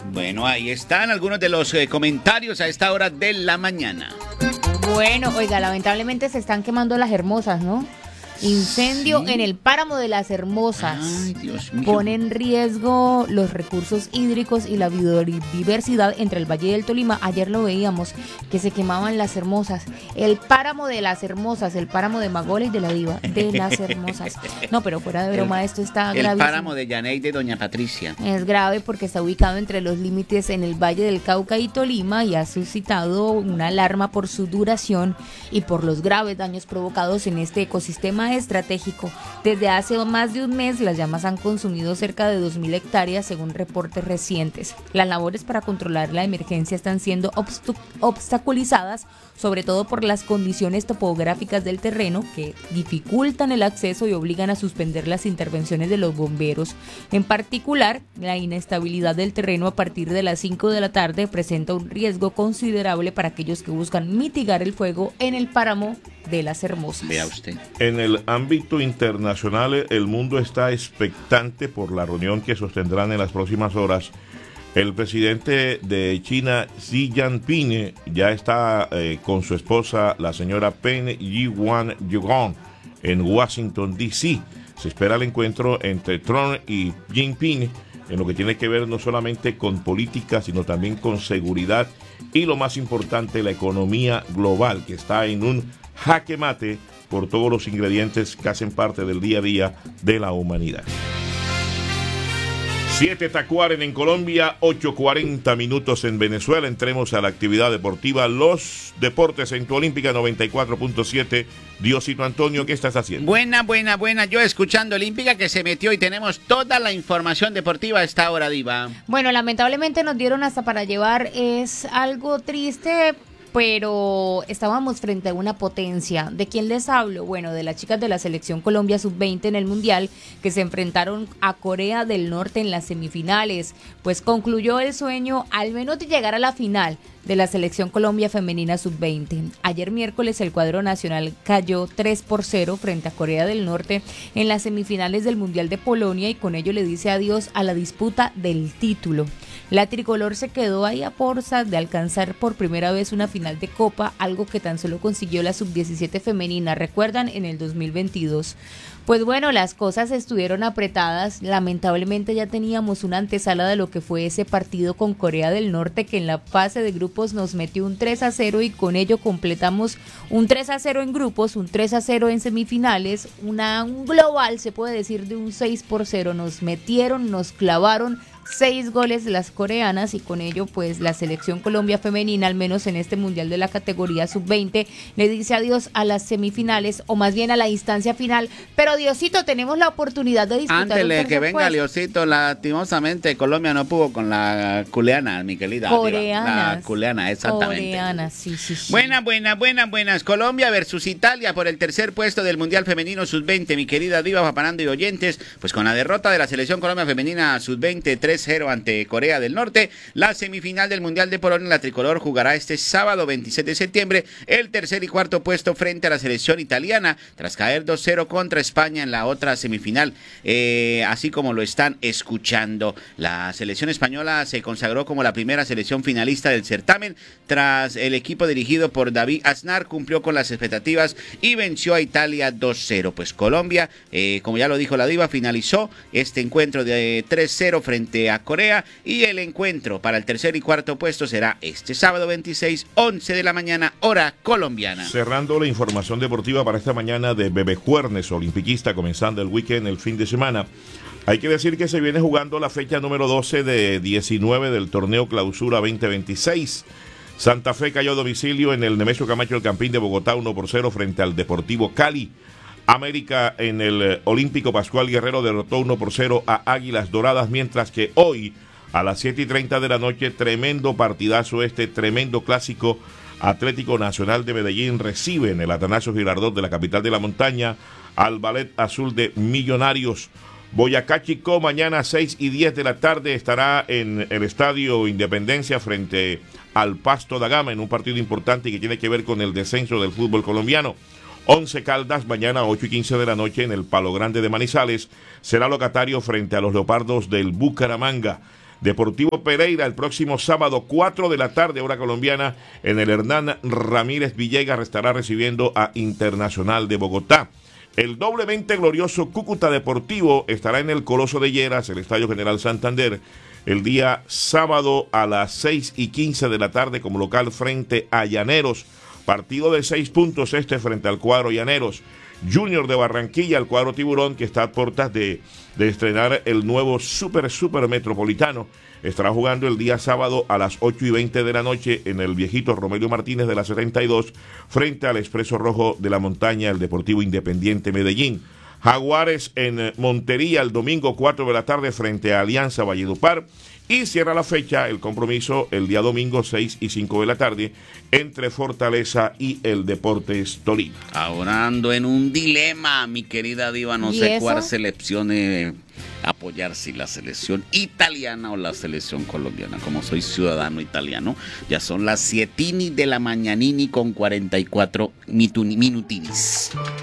Bueno, ahí están algunos de los comentarios a esta hora de la mañana. Bueno, oiga, lamentablemente se están quemando las hermosas, ¿no? Incendio en el páramo de las Hermosas. Ay, Dios mío. Pone en riesgo los recursos hídricos y la biodiversidad entre el Valle del Tolima. Ayer lo veíamos, que se quemaban las Hermosas. El páramo de las Hermosas, el páramo de Magola y de la Diva, de las Hermosas. No, pero fuera de broma, esto está El gravísimo. páramo de Yaney de Doña Patricia. Es grave porque está ubicado entre los límites en el Valle del Cauca y Tolima y ha suscitado una alarma por su duración y por los graves daños provocados en este ecosistema estratégico. Desde hace más de un mes, las llamas han consumido cerca de 2.000 hectáreas según reportes recientes. Las labores para controlar la emergencia están siendo obstaculizadas, sobre todo por las condiciones topográficas del terreno que dificultan el acceso y obligan a suspender las intervenciones de los bomberos. En particular, la inestabilidad del terreno a partir de las 5 de la tarde presenta un riesgo considerable para aquellos que buscan mitigar el fuego en el páramo de las Hermosas. Vea usted. En el ámbito internacional, el mundo está expectante por la reunión que sostendrán en las próximas horas. El presidente de China, Xi Jinping, ya está con su esposa, la señora Peng Yi-Yuan, en Washington, D.C. Se espera el encuentro entre Trump y Jinping en lo que tiene que ver no solamente con política, sino también con seguridad y, lo más importante, la economía global, que está en un jaque mate por todos los ingredientes que hacen parte del día a día de la humanidad. 7 Tacuaren en Colombia, 8:40 minutos en Venezuela. Entremos a la actividad deportiva, los deportes en tu Olímpica 94.7. Diosito Antonio, ¿qué estás haciendo? Buena. Yo escuchando Olímpica, que se metió, y tenemos toda la información deportiva a esta hora, Diva. Bueno, lamentablemente nos dieron hasta para llevar, es algo triste, pero estábamos frente a una potencia. ¿De quién les hablo? Bueno, de las chicas de la selección Colombia sub-20 en el Mundial, que se enfrentaron a Corea del Norte en las semifinales. Pues concluyó el sueño al menos de llegar a la final de la selección Colombia femenina sub-20. Ayer miércoles el cuadro nacional cayó 3-0 frente a Corea del Norte en las semifinales del Mundial de Polonia y con ello le dice adiós a la disputa del título. La tricolor se quedó ahí a porzas de alcanzar por primera vez una final de Copa, algo que tan solo consiguió la sub-17 femenina, recuerdan, en el 2022. Pues bueno, las cosas estuvieron apretadas. Lamentablemente ya teníamos una antesala de lo que fue ese partido con Corea del Norte, que en la fase de grupos nos metió un 3-0 y con ello completamos un 3-0 en grupos, un 3-0 en semifinales, un global, se puede decir, de un 6-0. Nos metieron, nos clavaron 6 goles las coreanas y con ello pues la selección Colombia femenina, al menos en este mundial de la categoría sub-20, le dice adiós a las semifinales, o más bien a la instancia final. Pero Diosito, tenemos la oportunidad de disputar Antes de que venga puesto. Diosito, lastimosamente Colombia no pudo con la culeana, mi querida. Coreanas. La culeana, exactamente. Coreanas, sí. Buenas. Colombia versus Italia por el tercer puesto del Mundial Femenino Sub-20, mi querida Diva, Papanando y oyentes. Pues con la derrota de la selección Colombia Femenina Sub-20 3-0 ante Corea del Norte, la semifinal del Mundial de Polonia, la tricolor jugará este sábado 26 de septiembre el tercer y cuarto puesto frente a la selección italiana, tras caer 2-0 contra España en la otra semifinal, así como lo están escuchando. La selección española se consagró como la primera selección finalista del certamen, tras el equipo dirigido por David Aznar cumplió con las expectativas y venció a Italia 2-0. Pues Colombia, como ya lo dijo la Diva, finalizó este encuentro de 3-0 frente a Corea, y el encuentro para el tercer y cuarto puesto será este sábado 26, 11 de la mañana, hora colombiana. Cerrando la información deportiva para esta mañana de Bebe Juernes, olimpiquista, comenzando el weekend, el fin de semana. Hay que decir que se viene jugando la fecha número 12 de 19 del torneo Clausura 2026. Santa Fe cayó a domicilio en el Nemesio Camacho El Campín de Bogotá 1-0 frente al Deportivo Cali. América en el Olímpico Pascual Guerrero derrotó 1-0 a Águilas Doradas, mientras que hoy a las 7:30 de la noche, tremendo partidazo, tremendo clásico. Atlético Nacional de Medellín recibe en el Atanasio Girardot de la capital de la montaña al Ballet Azul de Millonarios. Boyacá Chicó mañana 6:10 de la tarde estará en el Estadio Independencia frente al Pasto da Gama en un partido importante que tiene que ver con el descenso del fútbol colombiano. Once Caldas mañana 8:15 de la noche en el Palo Grande de Manizales será locatario frente a los Leopardos del Bucaramanga. Deportivo Pereira el próximo sábado 4 de la tarde, hora colombiana, en el Hernán Ramírez Villegas estará recibiendo a Internacional de Bogotá. El doblemente glorioso Cúcuta Deportivo estará en el Coloso de Lleras, el Estadio General Santander, el día sábado a las 6:15 de la tarde como local frente a Llaneros. Partido de 6 puntos frente al cuadro Llaneros. Junior de Barranquilla, el cuadro Tiburón, que está a puertas de estrenar el nuevo Super Metropolitano. Estará jugando el día sábado a las 8:20 de la noche en el viejito Romelio Martínez de la 72 frente al Expreso Rojo de la Montaña, el Deportivo Independiente Medellín. Jaguares en Montería el domingo 4 de la tarde frente a Alianza Valledupar. Y cierra la fecha el compromiso el día domingo 6 y 5 de la tarde entre Fortaleza y el Deportes Tolima. Ahora ando en un dilema, mi querida Diva, no sé cuál selección apoyar, si la selección italiana o la selección colombiana. Como soy ciudadano italiano, ya son las 7 de la mañanini con 44 minutinis.